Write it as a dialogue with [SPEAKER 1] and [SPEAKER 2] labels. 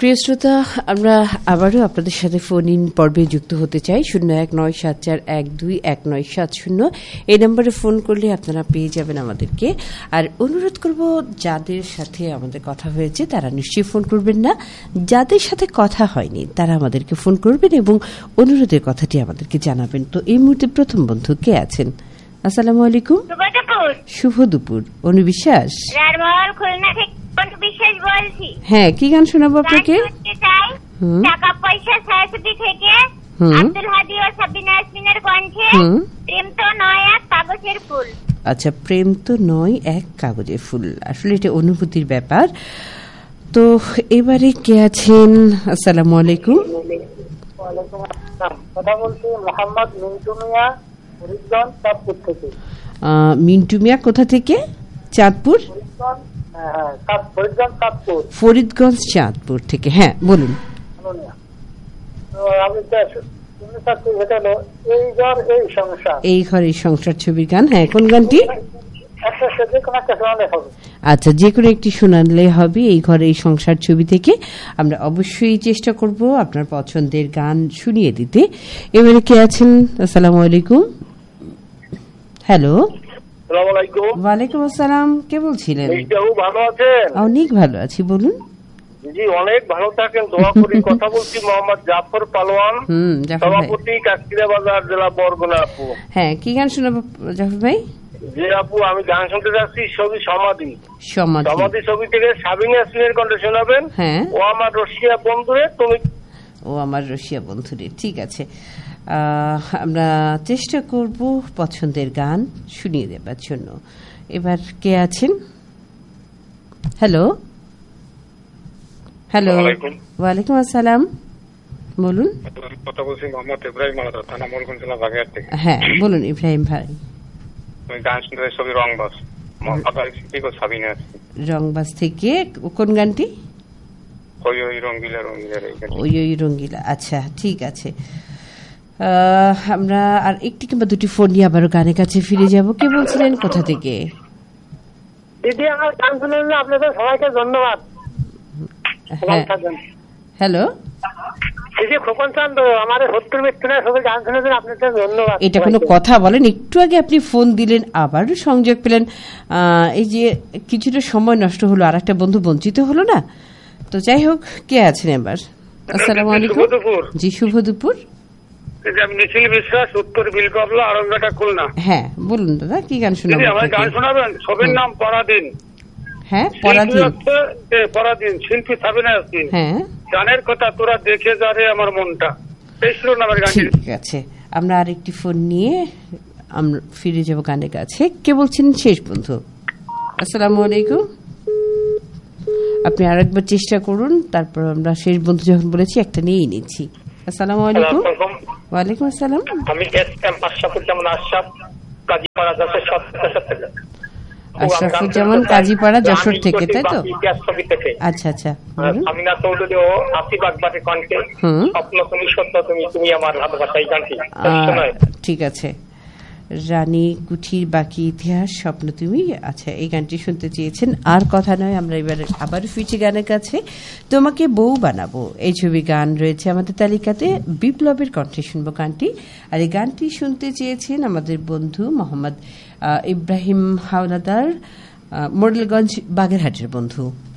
[SPEAKER 1] প্রিয় শ্রোতা, আমরা আবারও আপনাদের সাথে ফোন ইন পর্বে যুক্ত হতে চাই। 0197412197 এই নম্বরে ফোন করলে আপনারা পেয়ে যাবেন আমাদেরকে। আর অনুরোধ করব, যাদের সাথে আমাদের কথা হয়েছে তারা নিশ্চয়ই ফোন করবেন না, যাদের সাথে কথা হয়নি তারা আমাদেরকে ফোন করবেন এবং অনুরোধের কথাটি আমাদেরকে জানাবেন। তো এই মুহূর্তে প্রথম বন্ধু কে আছেন? আসসালামু আলাইকুম। শুভ দুপুর। অনু বিশ্বাস। হ্যাঁ, কি গান শোনাবো আপনাকে?
[SPEAKER 2] টাকা পয়সা ছায়াছবি থেকে আব্দুল হাদি ও সাবিনা ইয়াসমিনের কণ্ঠে প্রেম তো নয় এক কাগজের ফুল।
[SPEAKER 1] আচ্ছা, প্রেম তো নয় এক কাগজের ফুল, আসলে এটা অনুভূতির ব্যাপার। তো এবারে কে আছেন? আসসালামু আলাইকুম।
[SPEAKER 3] কথা বলছি মোহাম্মদ মিন্টু মিয়া, ফরিদগঞ্জ চাঁদপুর থেকে।
[SPEAKER 1] মিন্টু মিয়া কোথা থেকে? চাঁদপুর। ফরিদগঞ্জ চাঁদপুর থেকে। হ্যাঁ, বলুন। এই ঘর এই সংসার ছবির গান। হ্যাঁ, কোন গানটি? আচ্ছা, যে কোনো একটি শোনালে হবে। এই ঘর এই সংসার ছবি থেকে আমরা অবশ্যই চেষ্টা করব আপনার পছন্দের গান শুনিয়ে দিতে। এবারে কে আছেন? আসসালামু আলাইকুম। হ্যালো। ওয়ালাইকুম আসসালাম। কে বলছিলেন?
[SPEAKER 3] ভালো আছেন?
[SPEAKER 1] অনেক ভালো আছি, বলুন।
[SPEAKER 3] জি, অনেক ভালো থাকেন, দোয়া করি। কথা বলছি মোহাম্মদ জাফর পালোয়ান, সভাপতি কাকড়িয়া বাজার, জেলা বরগুনা। আপু,
[SPEAKER 1] হ্যাঁ, কি গান শোনাবো জাফর ভাই?
[SPEAKER 3] জি আপু, আমি গান শুনতে যাচ্ছি ছবি সমাধি।
[SPEAKER 1] সমাধি
[SPEAKER 3] ছবি থেকে সাবিনা ইয়াসমিনের কণ্ঠে শোনাবেন।
[SPEAKER 1] হ্যাঁ,
[SPEAKER 3] ও আমার রশিয়া বন্ধুরে তুমি।
[SPEAKER 1] ও আমার রশিয়া বন্ধুরে। ঠিক আছে, আমরা চেষ্টা করব পছন্দের গান শুনিয়ে দেবার জন্য। এবার কে আছেন? হ্যালো। হ্যালো। ওয়ালাইকুম আসসালাম, বলুন।
[SPEAKER 3] কথা বলছি মোহাম্মদ ইব্রাহিম আলাদা, থানা মোরগঞ্জ, জেলা বাগেরহাট থেকে।
[SPEAKER 1] হ্যাঁ, বলুন ইব্রাহিম ভাই।
[SPEAKER 3] গান শুনতে ছবি রংবাজ, সাবিনা
[SPEAKER 1] রংবাজ থেকে। কোন গানটি?
[SPEAKER 3] ওই ওই রঙ্গিলা রঙ্গিলা।
[SPEAKER 1] ওই ওই রঙ্গিলা। আচ্ছা, ঠিক আছে। আমরা আর একটি কিংবা দুটি ফোন নিয়ে আবারও গানের কাছে ফিরে যাব। কে বলছিলেন, কোথা থেকে?
[SPEAKER 3] দিদি, আমার গান শুনে আপনাদের সবাইকে ধন্যবাদ।
[SPEAKER 1] হ্যালো। এটা কোনো কথা বলেন? একটু আগে আপনি ফোন দিলেন, আবারও সংযোগ পেলেন। এই যে কিছুটা সময় নষ্ট হলো, আর একটা বন্ধু বঞ্চিত হলো না। তো যাই হোক, কে আছেন এবার? আসসালামু আলাইকুম। জি, শুভ দুপুর।
[SPEAKER 3] নিখিল বিশ্বাস, উত্তর বিলকবলা, আরঙ্গাটা, খুলনা।
[SPEAKER 1] হ্যাঁ, বলুন দাদা, কি গান শোনাবেন?
[SPEAKER 3] আমার গান শোনাবেন। ছবির নাম পরাধীন।
[SPEAKER 1] হ্যাঁ, পরাধীন।
[SPEAKER 3] শিল্পী সাবিনা ইয়াসমিন।
[SPEAKER 1] হ্যাঁ,
[SPEAKER 3] গানের কথা তোরা দেখে যা রে আমার মনটা। এই ছিল আমার গান।
[SPEAKER 1] ঠিক আছে, আমরা আরেকটি ফোন নিয়ে আমরা ফিরে যাব গানের কাছে। কে বলছেন? শেষ বন্ধু। আসসালামু আলাইকুম। আপনি আরেকবার চেষ্টা করুন, তারপর আমরা শেষ বন্ধু যখন বলেছি একটা নিয়েই নিচ্ছি। আসসালামু আলাইকুম। ওয়ালাইকুম আসসালাম।
[SPEAKER 3] আমি এসএম আশরাফুজ্জামান আশরাফ, কাজীপাড়া, যশোর থেকে।
[SPEAKER 1] আশরাফুজ্জামান, কাজীপাড়া, যশোর থেকে, তাই তো? আচ্ছা আচ্ছা।
[SPEAKER 3] আমিনা চৌধুরী ও আসিফ আকবরের কণ্ঠে স্বপ্ন তুমি সত্য তুমি তুমি আমার ভালোবাসা, এই গানটি।
[SPEAKER 1] ঠিক আছে। রানী কুঠির বাকি ইতিহাস, স্বপ্ন তুমি। আচ্ছা, এই গানটি শুনতে চেয়েছেন। আর কথা নয়, আমরা এবার আবার ফিরছি গানের কাছে। তোমাকে বউ বানাবো এই ছবি গান রয়েছে আমাদের তালিকাতে। বিপ্লবের কণ্ঠে শুনবো গানটি। আর এই গানটি শুনতে চেয়েছেন আমাদের বন্ধু মোহাম্মদ ইব্রাহিম হাওলাদার, মোরেলগঞ্জ, বাগেরহাটের বন্ধু।